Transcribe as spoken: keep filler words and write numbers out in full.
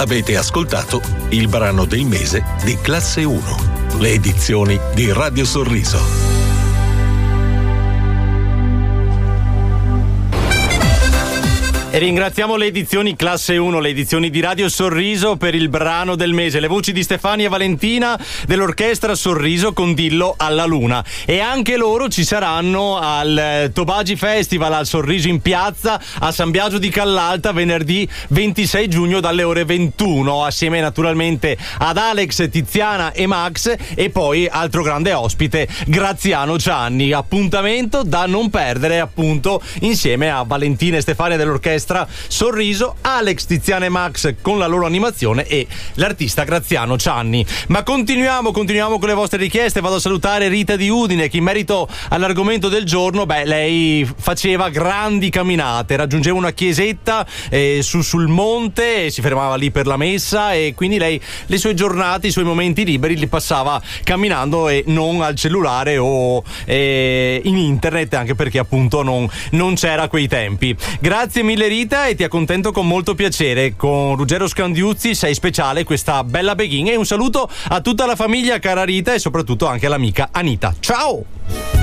Avete ascoltato il brano del mese di Classe uno, le edizioni di Radio Sorriso. E ringraziamo le edizioni Classe uno, le edizioni di Radio Sorriso per il brano del mese, le voci di Stefania e Valentina dell'orchestra Sorriso con Dillo alla Luna. E anche loro ci saranno al Tobagi Festival al Sorriso in Piazza a San Biagio di Callalta venerdì ventisei giugno dalle ore ventuno, assieme naturalmente ad Alex, Tiziana e Max, e poi altro grande ospite, Graziano Gianni. Appuntamento da non perdere, appunto, insieme a Valentina e Stefania dell'orchestra Sorriso, Alex, Tiziana e Max con la loro animazione e l'artista Graziano Gianni. Ma continuiamo, continuiamo con le vostre richieste. Vado a salutare Rita di Udine che in merito all'argomento del giorno, beh, lei faceva grandi camminate, raggiungeva una chiesetta eh, su sul monte e si fermava lì per la messa, e quindi lei le sue giornate, i suoi momenti liberi li passava camminando e non al cellulare o eh, in internet, anche perché appunto non, non c'era quei tempi. Grazie mille Rita, e ti accontento con molto piacere. Con Ruggero Scandiuzzi sei speciale questa bella beghin, e un saluto a tutta la famiglia, cara Rita, e soprattutto anche all'amica Anita. Ciao!